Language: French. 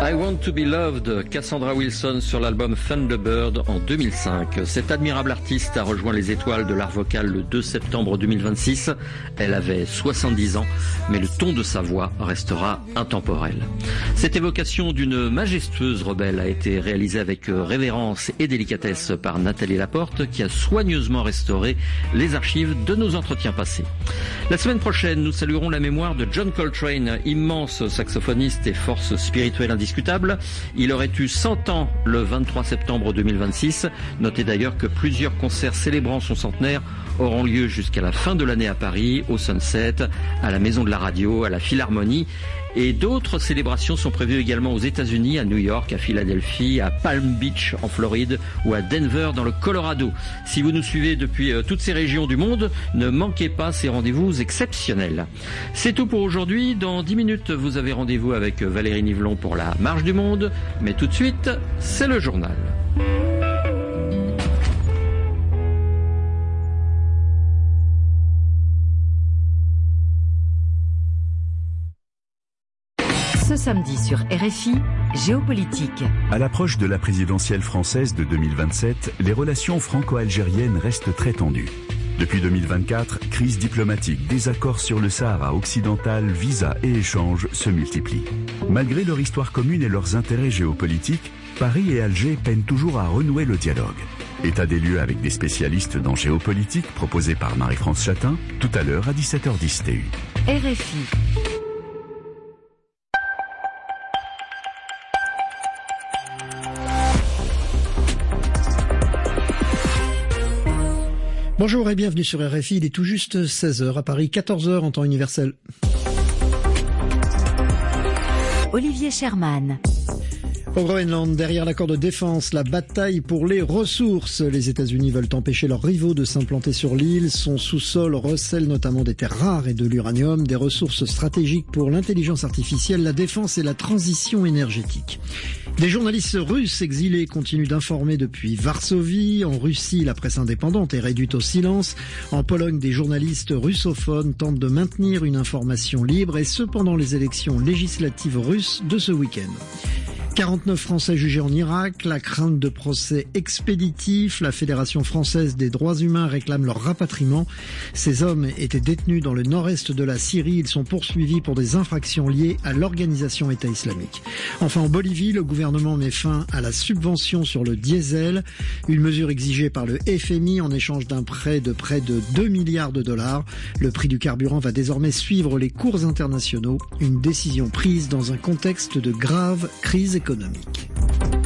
I Want to Be Loved, Cassandra Wilson sur l'album Thunderbird en 2005. Cette admirable artiste a rejoint les étoiles de l'art vocal le 2 septembre 2026. Elle avait 70 ans, mais le ton de sa voix restera intemporel. Cette évocation d'une majestueuse rebelle a été réalisée avec révérence et délicatesse par Nathalie Laporte, qui a soigneusement restauré les archives de nos entretiens passés. La semaine prochaine, nous saluerons la mémoire de John Coltrane, immense saxophoniste et force spirituelle indiscutable. Il aurait eu 100 ans le 23 septembre 2026. Notez d'ailleurs que plusieurs concerts célébrant son centenaire auront lieu jusqu'à la fin de l'année à Paris, au Sunset, à la Maison de la Radio, à la Philharmonie. Et d'autres célébrations sont prévues également aux États-Unis, à New York, à Philadelphie, à Palm Beach en Floride ou à Denver dans le Colorado. Si vous nous suivez depuis toutes ces régions du monde, ne manquez pas ces rendez-vous exceptionnels. C'est tout pour aujourd'hui. Dans 10 minutes, vous avez rendez-vous avec Valérie Nivelon pour la Marche du Monde. Mais tout de suite, c'est le journal. Ce samedi sur RFI, Géopolitique. À l'approche de la présidentielle française de 2027, les relations franco-algériennes restent très tendues. Depuis 2024, crise diplomatique, désaccords sur le Sahara occidental, visas et échanges se multiplient. Malgré leur histoire commune et leurs intérêts géopolitiques, Paris et Alger peinent toujours à renouer le dialogue. État des lieux avec des spécialistes dans géopolitique proposé par Marie-France Chatin, tout à l'heure à 17h10 TU. RFI. Bonjour et bienvenue sur RFI, il est tout juste 16h à Paris, 14h en temps universel. Olivier Sherman. Au Groenland, derrière l'accord de défense, la bataille pour les ressources. Les États-Unis veulent empêcher leurs rivaux de s'implanter sur l'île. Son sous-sol recèle notamment des terres rares et de l'uranium, des ressources stratégiques pour l'intelligence artificielle, la défense et la transition énergétique. Des journalistes russes exilés continuent d'informer depuis Varsovie. En Russie, la presse indépendante est réduite au silence. En Pologne, des journalistes russophones tentent de maintenir une information libre, et ce pendant les élections législatives russes de ce week-end. 49 Français jugés en Irak, la crainte de procès expéditifs. La Fédération française des droits humains réclame leur rapatriement. Ces hommes étaient détenus dans le nord-est de la Syrie. Ils sont poursuivis pour des infractions liées à l'organisation État islamique. Enfin, en Bolivie, le gouvernement met fin à la subvention sur le diesel, une mesure exigée par le FMI en échange d'un prêt de près de 2 milliards de dollars. Le prix du carburant va désormais suivre les cours internationaux, une décision prise dans un contexte de grave crise économique.